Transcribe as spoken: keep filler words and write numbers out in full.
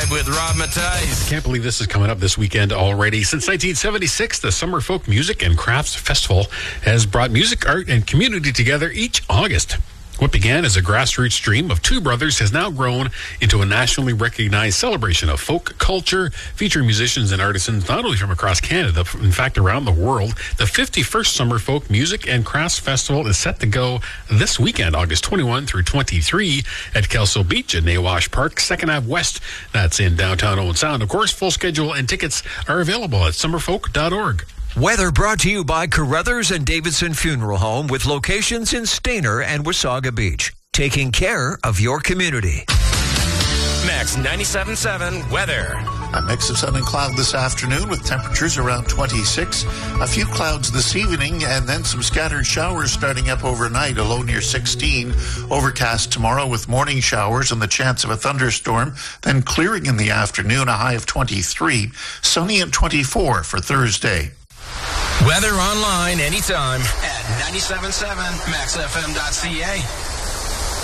Vibe with Rob Matthijs. Can't believe this is coming up this weekend already. Since nineteen seventy-six, the Summer Folk Music and Crafts Festival has brought music, art, and community together each August. What began as a grassroots dream of two brothers has now grown into a nationally recognized celebration of folk culture, featuring musicians and artisans not only from across Canada, in fact around the world. The fifty-first Summer Folk Music and Crafts Festival is set to go this weekend, August twenty-first through twenty-third at Kelso Beach at Nawash Park, second Avenue West. That's in downtown Owen Sound. Of course, full schedule and tickets are available at summerfolk dot org. Weather brought to you by Carruthers and Davidson Funeral Home with locations in Stayner and Wasaga Beach. Taking care of your community. Max ninety-seven point seven weather. A mix of sun and cloud this afternoon with temperatures around twenty-six. A few clouds this evening and then some scattered showers starting up overnight, a low near sixteen. Overcast tomorrow with morning showers and the chance of a thunderstorm, then clearing in the afternoon, a high of twenty-three. Sunny at twenty-four for Thursday. Weather online anytime at ninety-seven point seven max f m dot c a.